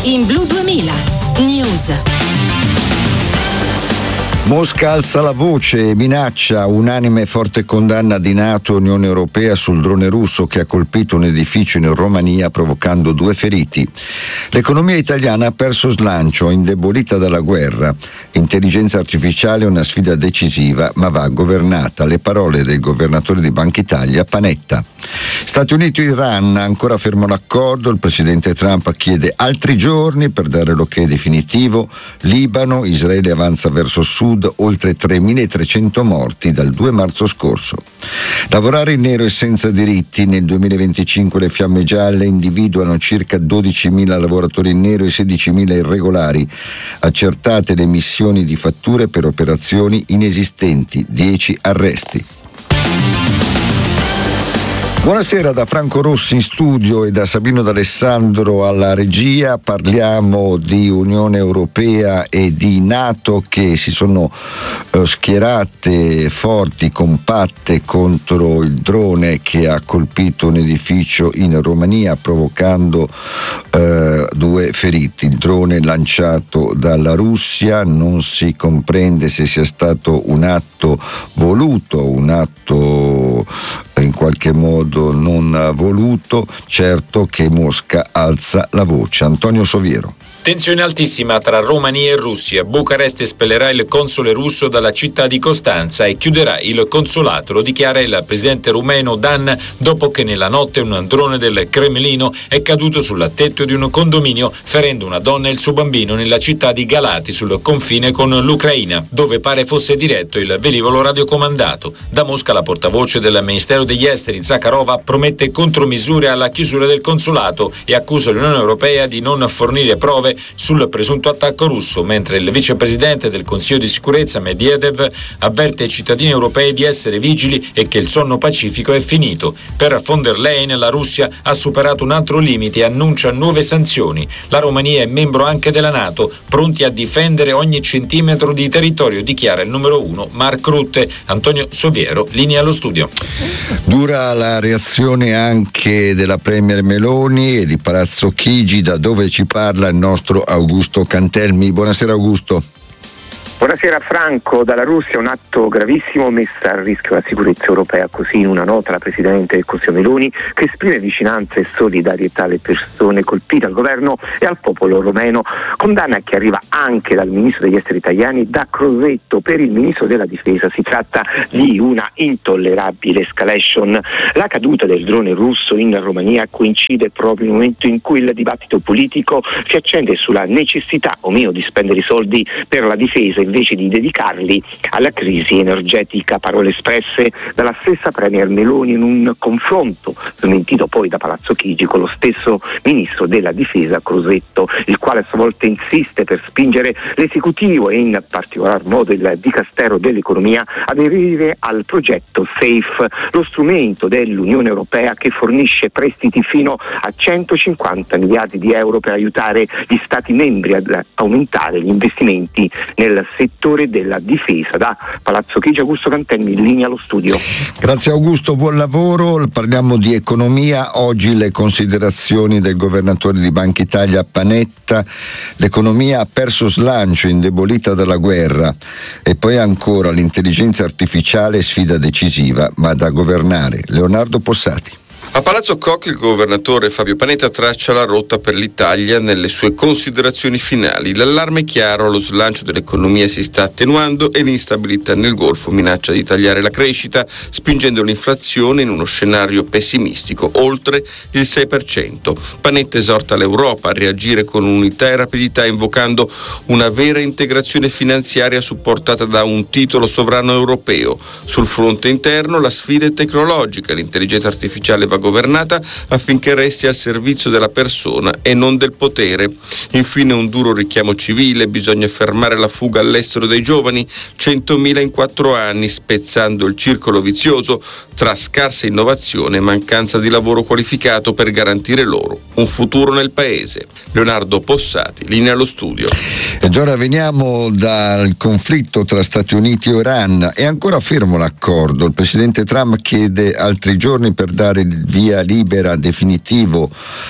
In Blu 2000 News. Mosca alza la voce e minaccia unanime forte condanna di NATO e Unione Europea sul drone russo che ha colpito un edificio in Romania provocando 2 feriti. L'economia italiana ha perso slancio, indebolita dalla guerra. Intelligenza artificiale è una sfida decisiva, ma va governata. Le parole del governatore di Banca Italia, Panetta. Stati Uniti e Iran ancora fermo l'accordo, il presidente Trump chiede altri giorni per dare l'ok definitivo. Libano, Israele avanza verso sud, oltre 3.300 morti dal 2 marzo scorso. Lavorare in nero e senza diritti. Nel 2025 le Fiamme Gialle individuano circa 12.000 lavoratori in nero e 16.000 irregolari. Accertate le emissioni di fatture per operazioni inesistenti, 10 arresti. Buonasera da Franco Rossi in studio e da Sabino D'Alessandro alla regia. Parliamo di Unione Europea e di NATO che si sono schierate forti, compatte contro il drone che ha colpito un edificio in Romania provocando 2 feriti. Il drone lanciato dalla Russia, non si comprende se sia stato un atto voluto, un atto in qualche modo non voluto. Certo che Mosca alza la voce. Antonio Soviero. Tensione altissima tra Romania e Russia. Bucarest espellerà il console russo dalla città di Costanza e chiuderà il consolato, lo dichiara il presidente rumeno Dan, dopo che nella notte un drone del Cremlino è caduto sul tetto di un condominio, ferendo una donna e il suo bambino nella città di Galati, sul confine con l'Ucraina, dove pare fosse diretto il velivolo radiocomandato. Da Mosca la portavoce del Ministero degli Esteri, Zakharova, promette contromisure alla chiusura del consolato e accusa l'Unione Europea di non fornire prove sul presunto attacco russo, mentre il vicepresidente del Consiglio di sicurezza Medvedev avverte ai cittadini europei di essere vigili e che il sonno pacifico è finito. Per von der Leyen la Russia ha superato un altro limite e annuncia nuove sanzioni. La Romania è membro anche della NATO, pronti a difendere ogni centimetro di territorio, dichiara il numero 1 Mark Rutte. Antonio Soviero, linea allo studio. Dura la reazione anche della Premier Meloni e di Palazzo Chigi, da dove ci parla il nostro Augusto Cantelmi. Buonasera Augusto. Buonasera Franco. Dalla Russia un atto gravissimo, messa a rischio la sicurezza europea, così in una nota la Presidente del Consiglio Meloni, che esprime vicinanza e solidarietà alle persone colpite, al governo e al popolo romeno. Condanna che arriva anche dal Ministro degli Esteri italiani, da Crosetto. Per il Ministro della Difesa si tratta di una intollerabile escalation. La caduta del drone russo in Romania coincide proprio nel momento in cui il dibattito politico si accende sulla necessità o meno di spendere i soldi per la difesa invece di dedicarli alla crisi energetica. Parole espresse dalla stessa Premier Meloni in un confronto smentito poi da Palazzo Chigi con lo stesso Ministro della Difesa Crosetto, il quale a sua volta insiste per spingere l'esecutivo e in particolar modo il Dicastero dell'Economia ad aderire al progetto SAFE, lo strumento dell'Unione Europea che fornisce prestiti fino a 150 miliardi di euro per aiutare gli Stati membri ad aumentare gli investimenti nel settore della difesa. Da Palazzo Chigi, Augusto Cantelmi, in linea allo studio. Grazie Augusto, buon lavoro. Parliamo di economia. Oggi le considerazioni del governatore di Banca Italia Panetta. L'economia ha perso slancio, indebolita dalla guerra. E poi ancora l'intelligenza artificiale, sfida decisiva, ma da governare. Leonardo Possati. A Palazzo Koch il governatore Fabio Panetta traccia la rotta per l'Italia nelle sue considerazioni finali. L'allarme è chiaro, lo slancio dell'economia si sta attenuando e l'instabilità nel Golfo minaccia di tagliare la crescita, spingendo l'inflazione in uno scenario pessimistico, oltre il 6%. Panetta esorta l'Europa a reagire con unità e rapidità, invocando una vera integrazione finanziaria supportata da un titolo sovrano europeo. Sul fronte interno la sfida è tecnologica, l'intelligenza artificiale va governata affinché resti al servizio della persona e non del potere. Infine un duro richiamo civile, bisogna fermare la fuga all'estero dei giovani, 100.000 in 4 anni, spezzando il circolo vizioso tra scarsa innovazione e mancanza di lavoro qualificato per garantire loro un futuro nel paese. Leonardo Possati, linea allo studio. Ed ora veniamo dal conflitto tra Stati Uniti e Iran. È ancora fermo l'accordo. Il presidente Trump chiede altri giorni per dare il via libera definitivo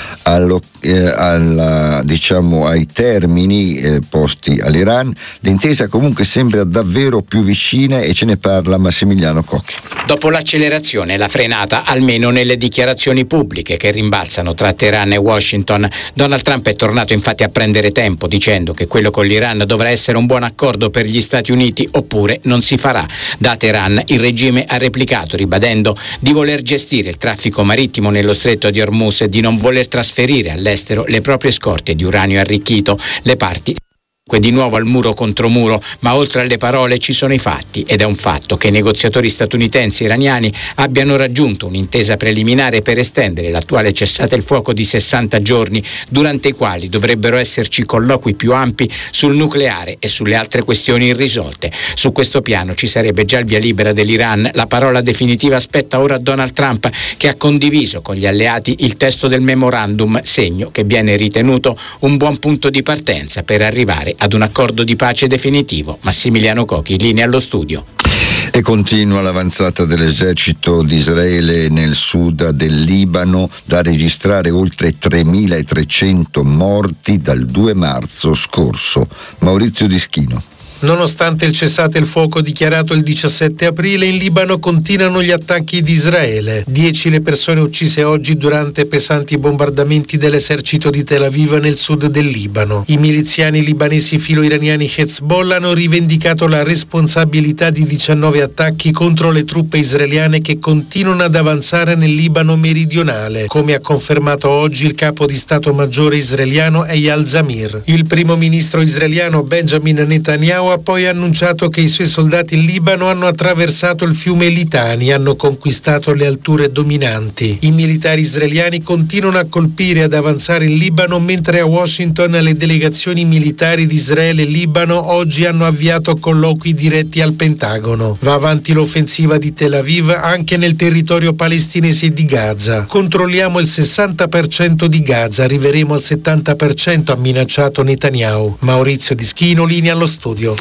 ai termini posti all'Iran. L'intesa comunque sembra davvero più vicina e ce ne parla Massimiliano Cocchi. Dopo l'accelerazione e la frenata, almeno nelle dichiarazioni pubbliche che rimbalzano tra Teheran e Washington, Donald Trump è tornato infatti a prendere tempo dicendo che quello con l'Iran dovrà essere un buon accordo per gli Stati Uniti oppure non si farà. Da Teheran il regime ha replicato ribadendo di voler gestire il traffico marittimo nello stretto di Hormuz e di non voler trasferire all'estero le proprie scorte di uranio arricchito. Le parti di nuovo al muro contro muro, ma oltre alle parole ci sono i fatti, ed è un fatto che i negoziatori statunitensi e iraniani abbiano raggiunto un'intesa preliminare per estendere l'attuale cessate il fuoco di 60 giorni, durante i quali dovrebbero esserci colloqui più ampi sul nucleare e sulle altre questioni irrisolte. Su questo piano ci sarebbe già il via libera dell'Iran. La parola definitiva spetta ora a Donald Trump, che ha condiviso con gli alleati il testo del memorandum, segno che viene ritenuto un buon punto di partenza per arrivare ad un accordo di pace definitivo. Massimiliano Cocchi, linea allo studio. E continua l'avanzata dell'esercito di Israele nel sud del Libano, da registrare oltre 3.300 morti dal 2 marzo scorso. Maurizio Dischino. Nonostante il cessate il fuoco dichiarato il 17 aprile, in Libano continuano gli attacchi di Israele. 10 le persone uccise oggi durante pesanti bombardamenti dell'esercito di Tel Aviv nel sud del Libano. I miliziani libanesi filo-iraniani Hezbollah hanno rivendicato la responsabilità di 19 attacchi contro le truppe israeliane che continuano ad avanzare nel Libano meridionale, come ha confermato oggi il capo di Stato Maggiore israeliano Eyal Zamir. Il primo ministro israeliano Benjamin Netanyahu ha poi annunciato che i suoi soldati in Libano hanno attraversato il fiume Litani e hanno conquistato le alture dominanti. I militari israeliani continuano a colpire e ad avanzare in Libano, mentre a Washington le delegazioni militari di Israele e Libano oggi hanno avviato colloqui diretti al Pentagono. Va avanti l'offensiva di Tel Aviv anche nel territorio palestinese di Gaza. Controlliamo il 60% di Gaza, arriveremo al 70%, ha minacciato Netanyahu. Maurizio Dischino, linea allo studio.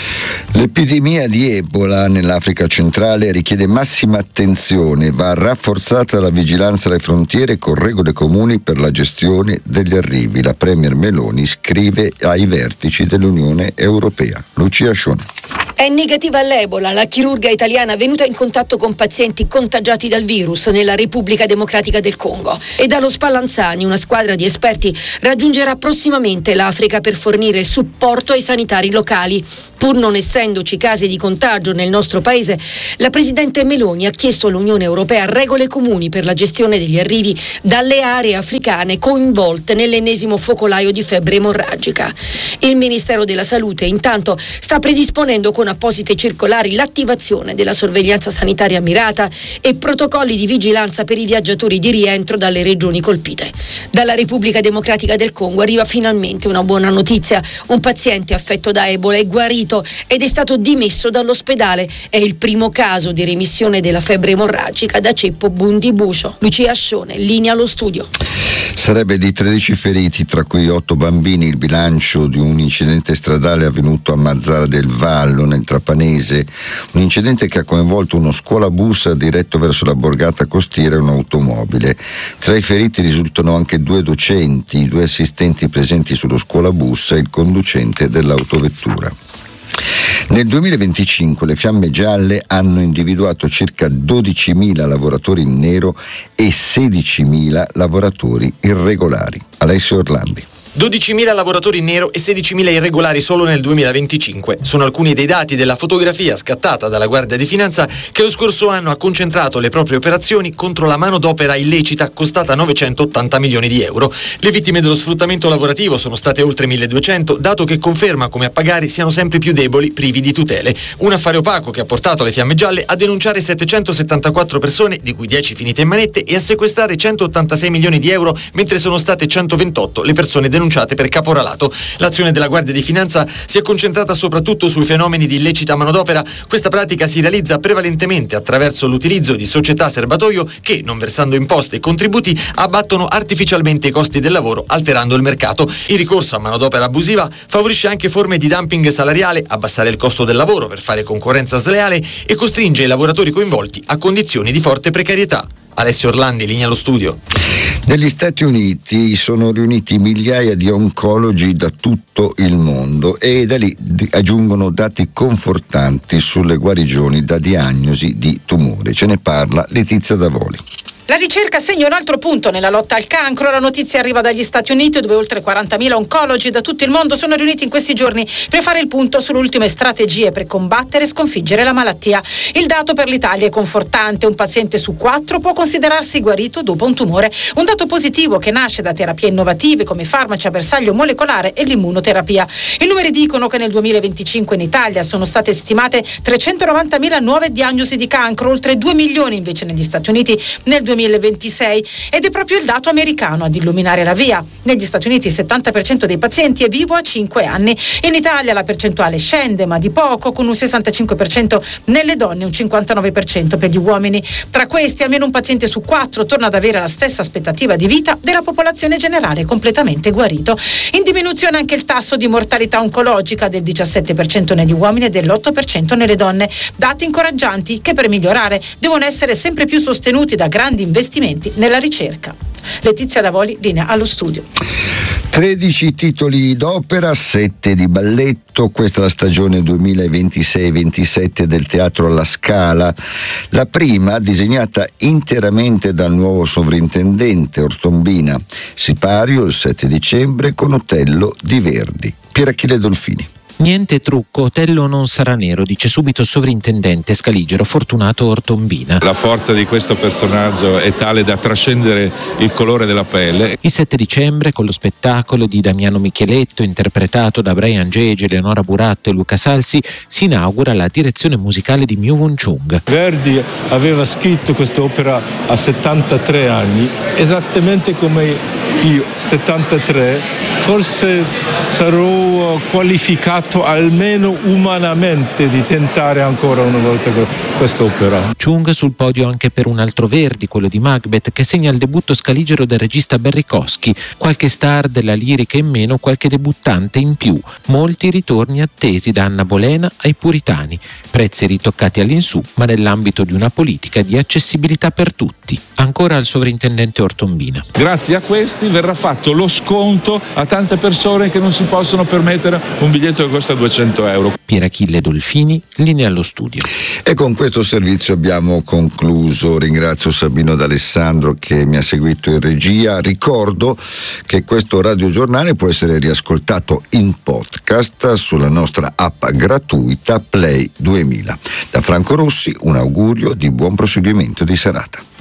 L'epidemia di Ebola nell'Africa centrale richiede massima attenzione. Va rafforzata la vigilanza alle frontiere con regole comuni per la gestione degli arrivi. La Premier Meloni scrive ai vertici dell'Unione Europea. Lucia Scione. È negativa all'Ebola la chirurga italiana venuta in contatto con pazienti contagiati dal virus nella Repubblica Democratica del Congo. E dallo Spallanzani una squadra di esperti raggiungerà prossimamente l'Africa per fornire supporto ai sanitari locali. Pur non essendoci casi di contagio nel nostro paese, la Presidente Meloni ha chiesto all'Unione Europea regole comuni per la gestione degli arrivi dalle aree africane coinvolte nell'ennesimo focolaio di febbre emorragica. Il Ministero della Salute intanto sta predisponendo con apposite circolari l'attivazione della sorveglianza sanitaria mirata e protocolli di vigilanza per i viaggiatori di rientro dalle regioni colpite. Dalla Repubblica Democratica del Congo arriva finalmente una buona notizia. Un paziente affetto da Ebola è guarito ed è stato dimesso dall'ospedale. È il primo caso di remissione della febbre emorragica da ceppo Bundibuscio. Lucia Scione, linea allo studio. Sarebbe di 13 feriti, tra cui 8 bambini, il bilancio di un incidente stradale avvenuto a Mazzara del Vallo, nel Trapanese. Un incidente che ha coinvolto uno scuolabus diretto verso la borgata costiera e un'automobile. Tra i feriti risultano anche 2 docenti, i 2 assistenti presenti sullo scuolabus e il conducente dell'autovettura. Nel 2025 le Fiamme Gialle hanno individuato circa 12.000 lavoratori in nero e 16.000 lavoratori irregolari. Alessio Orlandi. 12.000 lavoratori in nero e 16.000 irregolari solo nel 2025. Sono alcuni dei dati della fotografia scattata dalla Guardia di Finanza, che lo scorso anno ha concentrato le proprie operazioni contro la manodopera illecita costata 980 milioni di euro. Le vittime dello sfruttamento lavorativo sono state oltre 1.200, dato che conferma come a pagare siano sempre più deboli, privi di tutele. Un affare opaco che ha portato le Fiamme Gialle a denunciare 774 persone, di cui 10 finite in manette, e a sequestrare 186 milioni di euro, mentre sono state 128 le persone denunciate per caporalato. L'azione della Guardia di Finanza si è concentrata soprattutto sui fenomeni di illecita manodopera. Questa pratica si realizza prevalentemente attraverso l'utilizzo di società serbatoio che, non versando imposte e contributi, abbattono artificialmente i costi del lavoro, alterando il mercato. Il ricorso a manodopera abusiva favorisce anche forme di dumping salariale, abbassare il costo del lavoro per fare concorrenza sleale, e costringe i lavoratori coinvolti a condizioni di forte precarietà. Alessio Orlandi, linea allo studio. Negli Stati Uniti sono riuniti migliaia di oncologi da tutto il mondo e da lì aggiungono dati confortanti sulle guarigioni da diagnosi di tumore. Ce ne parla Letizia Davoli. La ricerca segna un altro punto nella lotta al cancro. La notizia arriva dagli Stati Uniti, dove oltre 40.000 oncologi da tutto il mondo sono riuniti in questi giorni per fare il punto sulle ultime strategie per combattere e sconfiggere la malattia. Il dato per l'Italia è confortante: un paziente su 4 può considerarsi guarito dopo un tumore. Un dato positivo che nasce da terapie innovative come farmaci a bersaglio molecolare e l'immunoterapia. I numeri dicono che nel 2025 in Italia sono state stimate 390.000 nuove diagnosi di cancro, oltre 2 milioni invece negli Stati Uniti nel 2026, ed è proprio il dato americano ad illuminare la via. Negli Stati Uniti il 70% dei pazienti è vivo a 5 anni. In Italia la percentuale scende, ma di poco, con un 65% nelle donne e un 59% per gli uomini. Tra questi almeno un paziente su 4 torna ad avere la stessa aspettativa di vita della popolazione generale completamente guarito. In diminuzione anche il tasso di mortalità oncologica, del 17% negli uomini e dell'8% nelle donne. Dati incoraggianti che per migliorare devono essere sempre più sostenuti da grandi investimenti nella ricerca. Letizia Davoli, linea allo studio. 13 titoli d'opera, 7 di balletto. Questa è la stagione 2026-27 del Teatro alla Scala. La prima, disegnata interamente dal nuovo sovrintendente Ortombina. Sipario il 7 dicembre con Otello di Verdi. Pierachille Dolfini. Niente trucco, Otello non sarà nero, dice subito il sovrintendente scaligero Fortunato Ortombina. La forza di questo personaggio è tale da trascendere il colore della pelle. Il 7 dicembre, con lo spettacolo di Damiano Micheletto, interpretato da Brian Gege, Eleonora Buratto e Luca Salsi, si inaugura la direzione musicale di Myo Won-chung. Verdi aveva scritto quest'opera a 73 anni, esattamente come io, 73, forse sarò qualificato almeno umanamente di tentare ancora una volta quest'opera. Chung sul podio anche per un altro Verdi, quello di Macbeth, che segna il debutto scaligero del regista Berrikowski. Qualche star della lirica in meno, qualche debuttante in più. Molti ritorni attesi, da Anna Bolena ai Puritani. Prezzi ritoccati all'insù, ma nell'ambito di una politica di accessibilità per tutti. Ancora al sovrintendente Ortombina. Grazie a questi verrà fatto lo sconto a tante persone che non si possono permettere un biglietto che costa 200 euro. Pierachille Dolfini, linea allo studio. E con questo servizio abbiamo concluso. Ringrazio Sabino D'Alessandro che mi ha seguito in regia. Ricordo che questo radiogiornale può essere riascoltato in podcast sulla nostra app gratuita Play 2000. Da Franco Rossi un augurio di buon proseguimento di serata.